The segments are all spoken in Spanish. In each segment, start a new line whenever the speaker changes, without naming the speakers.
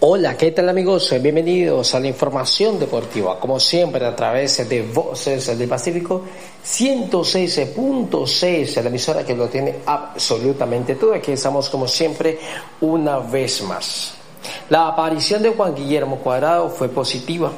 Hola, ¿qué tal amigos? Bienvenidos a la información deportiva, como siempre a través de Voces del Pacífico 106.6, la emisora que lo tiene absolutamente todo. Aquí estamos como siempre una vez más. La aparición de Juan Guillermo Cuadrado fue positiva.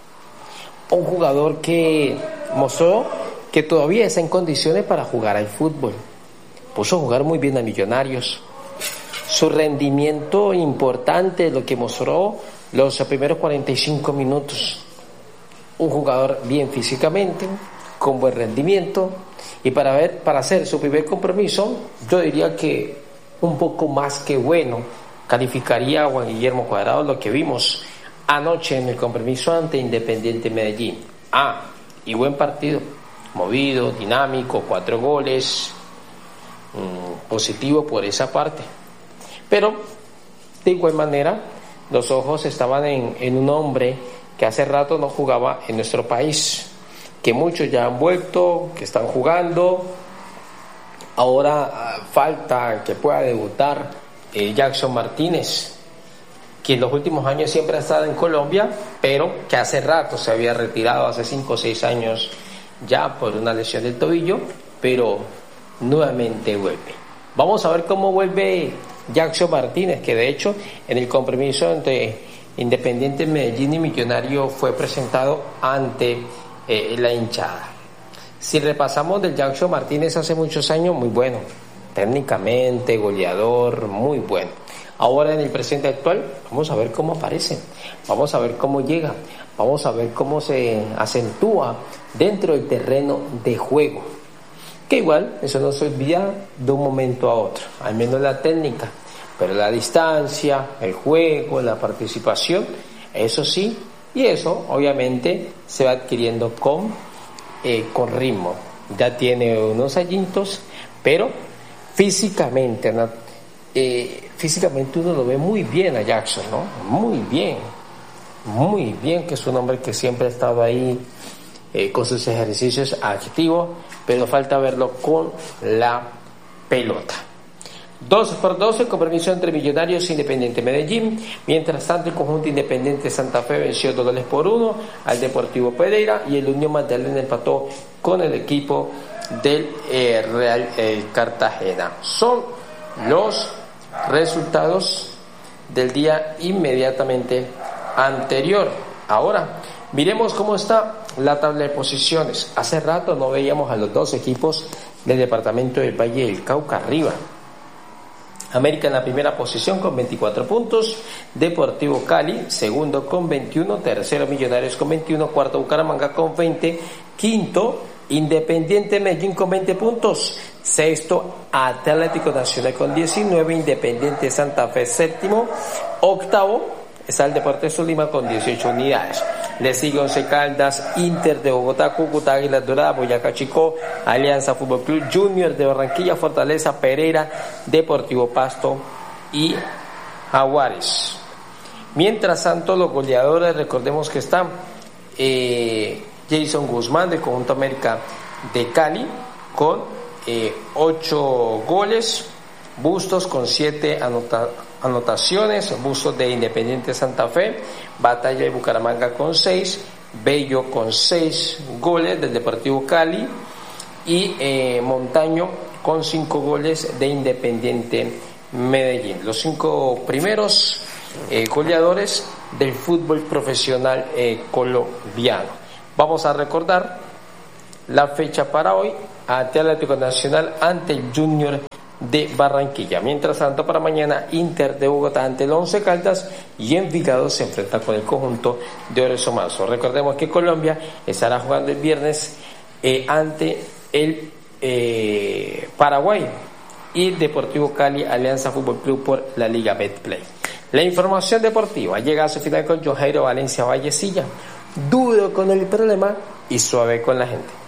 Un jugador que mostró que todavía está en condiciones para jugar al fútbol. Puso a jugar muy bien a Millonarios. Su rendimiento importante, lo que mostró los primeros 45 minutos. Un jugador bien físicamente, con buen rendimiento, y para hacer su primer compromiso, yo diría que un poco más que bueno. Calificaría a Juan Guillermo Cuadrado lo que vimos anoche en el compromiso ante Independiente Medellín. Y buen partido, movido, dinámico, 4 goles, positivo por esa parte. Pero de igual manera los ojos estaban en un hombre que hace rato no jugaba en nuestro país, que muchos ya han vuelto, que están jugando. Ahora falta que pueda debutar Jackson Martínez, que en los últimos años siempre ha estado en Colombia, pero que hace rato se había retirado, hace 5 o 6 años ya, por una lesión del tobillo, pero nuevamente vuelve. Vamos a ver cómo vuelve Jackson Martínez, que de hecho en el compromiso entre Independiente Medellín y Millonario fue presentado ante la hinchada. Si repasamos del Jackson Martínez hace muchos años, muy bueno, técnicamente, goleador, muy bueno. Ahora en el presente actual, vamos a ver cómo aparece, vamos a ver cómo llega, vamos a ver cómo se acentúa dentro del terreno de juego. Que igual, eso no se olvida de un momento a otro, al menos la técnica, pero la distancia, el juego, la participación, eso sí, y eso obviamente se va adquiriendo con ritmo. Ya tiene unos añitos, pero físicamente uno lo ve muy bien a Jackson, ¿no? Muy bien, que es un hombre que siempre ha estado ahí con sus ejercicios activos, pero falta verlo con la pelota. 2-2 el compromiso entre Millonarios e Independiente Medellín. Mientras tanto, el conjunto Independiente Santa Fe venció 2-1 al Deportivo Pereira, y el Unión Magdalena empató con el equipo del Real Cartagena. Son los resultados del día inmediatamente anterior. Ahora miremos cómo está la tabla de posiciones. Hace rato no veíamos a los dos equipos del departamento del Valle del Cauca arriba. América en la primera posición con 24 puntos, Deportivo Cali segundo con 21, tercero Millonarios con 21, cuarto Bucaramanga con 20, quinto Independiente Medellín con 20 puntos, sexto Atlético Nacional con 19, Independiente Santa Fe séptimo, octavo está el Deportes Tolima con 18 unidades. Le sigue Once Caldas, Inter de Bogotá, Cúcuta, Águilas Doradas, Boyacá Chicó, Alianza Fútbol Club, Junior de Barranquilla, Fortaleza, Pereira, Deportivo Pasto y Jaguares. Mientras tanto, los goleadores, recordemos que están Jason Guzmán del conjunto América de Cali con 8 goles, Bustos con 7 anotaciones, Bustos de Independiente Santa Fe, Batalla de Bucaramanga con 6, Bello con 6 goles del Deportivo Cali, y Montaño con 5 goles de Independiente Medellín. Los 5 primeros goleadores del fútbol profesional colombiano. Vamos a recordar la fecha para hoy: Atlético Nacional ante el Junior de Barranquilla. Mientras tanto, para mañana, Inter de Bogotá ante el Once Caldas, y Envigado se enfrenta con el conjunto de Oreso Manso. Recordemos que Colombia estará jugando el viernes ante el Paraguay, y Deportivo Cali, Alianza Fútbol Club por la Liga Betplay. La información deportiva llega a su final con Johairo Valencia Vallecilla. Duro con el problema y suave con la gente.